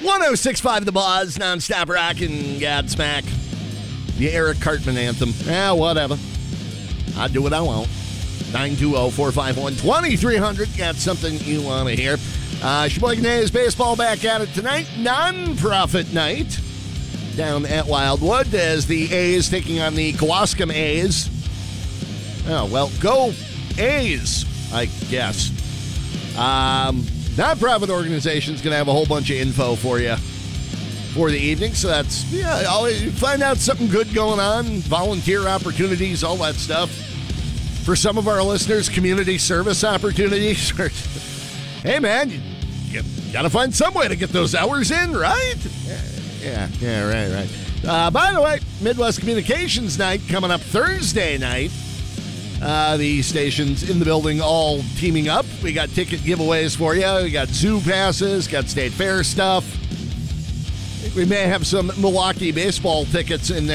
106.5 The Buzz, non-stop rockin' Godsmack. The Eric Cartman anthem. Whatever. I do what I want. 920-451-2300. Got something you want to hear. Sheboygan A's baseball back at it tonight. Non-profit night down at Wildwood as the A's taking on the Kewaskum A's. Oh, well, go A's, I guess. Non-profit organization's going to have a whole bunch of info for you for the evening. So that's, always find out something good going on, volunteer opportunities, all that stuff. For some of our listeners, community service opportunities. Hey, man, you got to find some way to get those hours in, right? Yeah, right. By the way, Midwest Communications Night coming up Thursday night. The stations in the building all teaming up. We got ticket giveaways for you. We got zoo passes, got state fair stuff. We may have some Milwaukee baseball tickets in there.